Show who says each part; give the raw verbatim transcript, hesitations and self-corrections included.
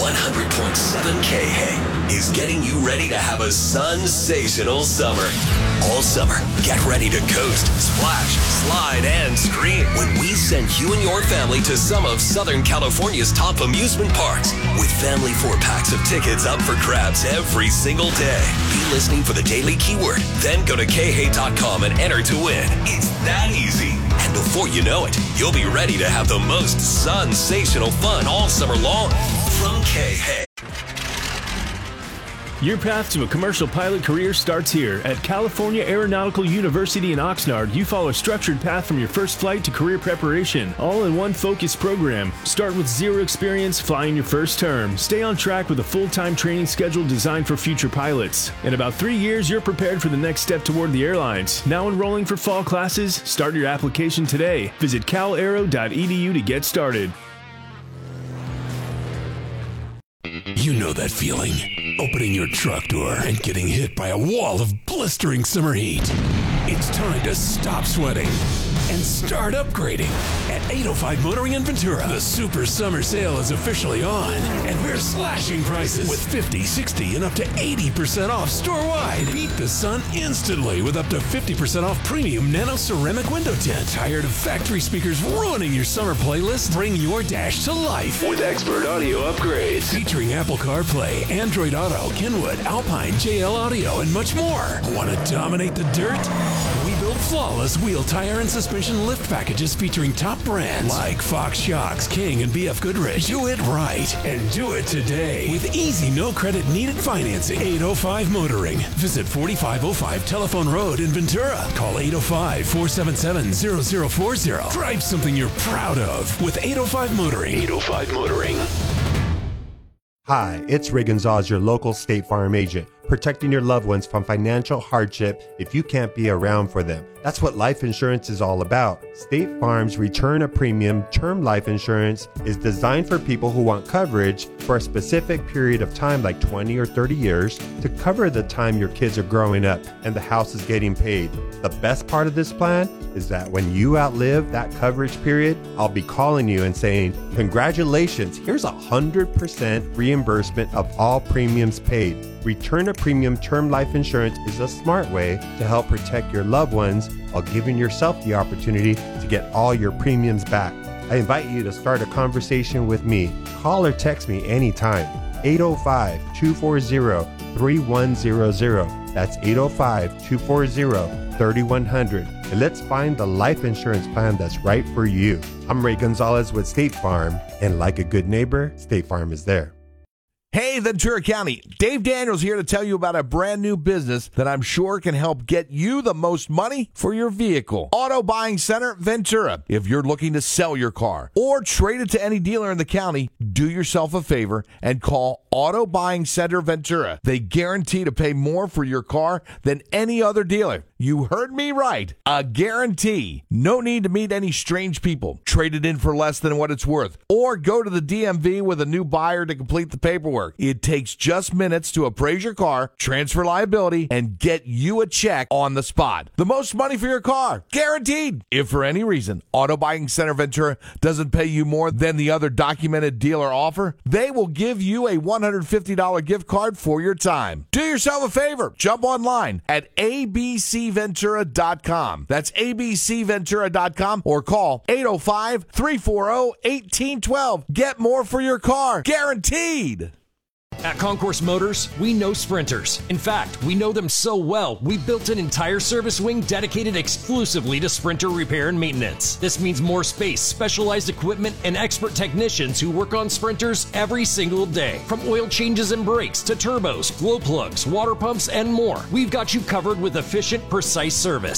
Speaker 1: one hundred point seven K H is getting you ready to have a sensational summer. All summer, get ready to coast, splash, slide, and scream when we send you and your family to some of Southern California's top amusement parks with family four-packs of tickets up for grabs every single day. Be listening for the daily keyword, then go to K H dot com and enter to win. It's that easy. And before you know it, you'll be ready to have the most sensational fun all summer long from K H.
Speaker 2: Your path to a commercial pilot career starts here. At California Aeronautical University in Oxnard, you follow a structured path from your first flight to career preparation, all in one focused program. Start with zero experience flying your first term. Stay on track with a full-time training schedule designed for future pilots. In about three years, you're prepared for the next step toward the airlines. Now enrolling for fall classes? Start your application today. Visit cal aero dot e d u to get started.
Speaker 3: You know that feeling. Opening your truck door and getting hit by a wall of blistering summer heat. It's time to stop sweating and start upgrading. At eight oh five Motoring in Ventura, the Super Summer Sale is officially on, and we're slashing prices with fifty, sixty, and up to eighty percent off store-wide. Beat the sun instantly with up to fifty percent off premium nano ceramic window tint. Tired of factory speakers ruining your summer playlist? Bring your dash to life with expert audio upgrades featuring Apple CarPlay, Android Auto, Kenwood, Alpine, J L Audio, and much more. Want to dominate the dirt? We build flawless wheel, tire, and suspension lift packages featuring top brands like Fox Shocks, King, and B F Goodrich. Do it right and do it today with easy, no credit needed financing. eight oh five Motoring. Visit forty-five oh five Telephone Road in Ventura. Call eight oh five, four seven seven, zero zero four zero. Drive something you're proud of with eight oh five Motoring. eight oh five Motoring.
Speaker 4: Hi, it's Ray Gonzalez, your local State Farm agent, protecting your loved ones from financial hardship if you can't be around for them. That's what life insurance is all about. State Farm's Return a Premium term life insurance is designed for people who want coverage for a specific period of time, like twenty or thirty years, to cover the time your kids are growing up and the house is getting paid. The best part of this plan is that when you outlive that coverage period, I'll be calling you and saying, congratulations, here's a one hundred percent reimbursement of all premiums paid. Return a Premium term life insurance is a smart way to help protect your loved ones while giving yourself the opportunity to get all your premiums back. I invite you to start a conversation with me. Call or text me anytime. eight oh five, two four zero, three one zero zero. That's eight oh five, two four zero, three one zero zero. And let's find the life insurance plan that's right for you. I'm Ray Gonzalez with State Farm, and like a good neighbor, State Farm is there.
Speaker 5: Hey, Ventura County, Dave Daniels here to tell you about a brand new business that I'm sure can help get you the most money for your vehicle. Auto Buying Center Ventura. If you're looking to sell your car or trade it to any dealer in the county, do yourself a favor and call Auto Buying Center Ventura. They guarantee to pay more for your car than any other dealer. You heard me right. A guarantee. No need to meet any strange people. Trade it in for less than what it's worth. Or go to the D M V with a new buyer to complete the paperwork. It takes just minutes to appraise your car, transfer liability, and get you a check on the spot. The most money for your car. Guaranteed. If for any reason Auto Buying Center Ventura doesn't pay you more than the other documented dealer offer, they will give you a one hundred fifty dollars gift card for your time. Do yourself a favor. Jump online at a b c ventura dot com. That's a b c ventura dot com or call eight oh five, three four oh, one eight one two. Get more for your car. Guaranteed.
Speaker 6: At Concourse Motors, we know sprinters. In fact, we know them so well, we built an entire service wing dedicated exclusively to sprinter repair and maintenance. This means more space, specialized equipment, and expert technicians who work on sprinters every single day. From oil changes and brakes to turbos, glow plugs, water pumps, and more, we've got you covered with efficient, precise service.